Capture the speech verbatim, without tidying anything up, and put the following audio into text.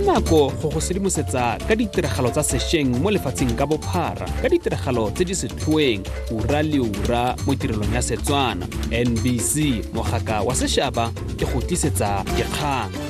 nako go go sedimosetsa ka ditiragalo tsa sešweng mo lefatsheng ka bophara ka ditiragalo tse di setlhoeng ura le ura mo tirelong ya Setswana. N B C mogaka wa sešaba e go tlisetsa dikgang.